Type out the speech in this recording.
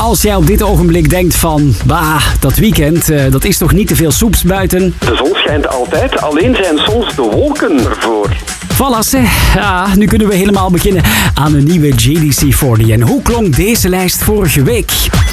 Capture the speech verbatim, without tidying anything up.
Als jij op dit ogenblik denkt van, bah, dat weekend, uh, dat is toch niet te veel soeps buiten? De zon schijnt altijd, alleen zijn soms de wolken ervoor. Voilà, ja, nu kunnen we helemaal beginnen aan een nieuwe J D C veertig. En hoe klonk deze lijst vorige week?